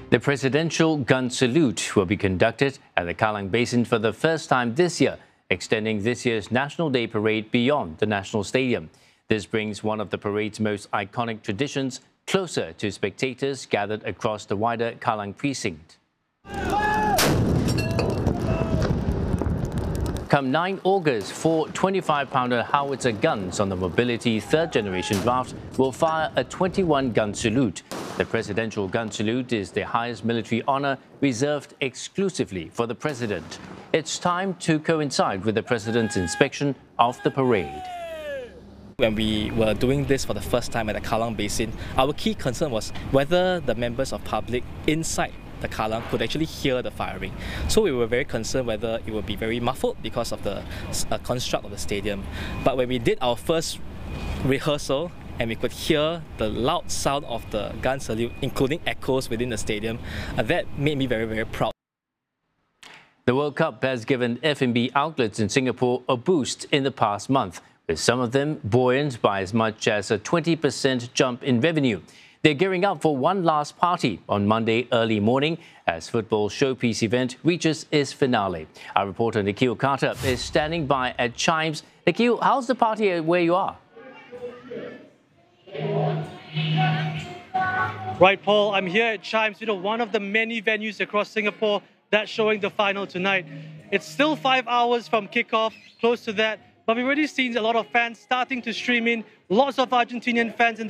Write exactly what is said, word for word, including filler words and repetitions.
The presidential gun salute will be conducted at the Kallang Basin for the first time this year, extending this year's National Day parade beyond the National Stadium. This brings one of the parade's most iconic traditions closer to spectators gathered across the wider Kallang precinct. Come ninth August, four twenty-five pounder howitzer guns on the Mobility third generation draft will fire a twenty-one gun salute. The presidential gun salute is the highest military honor reserved exclusively for the president. It's time to coincide with the president's inspection of the parade. When we were doing this for the first time at the Kallang Basin, our key concern was whether the members of public inside the Kallang could actually hear the firing. So we were very concerned whether it would be very muffled because of the uh, construct of the stadium. But when we did our first rehearsal and we could hear the loud sound of the gun salute, including echoes within the stadium, uh, that made me very, very proud. The World Cup has given F and B outlets in Singapore a boost in the past month, with some of them buoyant by as much as a twenty percent jump in revenue. They're gearing up for one last party on Monday early morning as football's showpiece event reaches its finale. Our reporter Nikhil Carter is standing by at Chimes. Nikhil, how's the party where you are? Right, Paul, I'm here at Chimes, you know, one of the many venues across Singapore that's showing the final tonight. It's still five hours from kickoff, close to that, but we've already seen a lot of fans starting to stream in, lots of Argentinian fans in the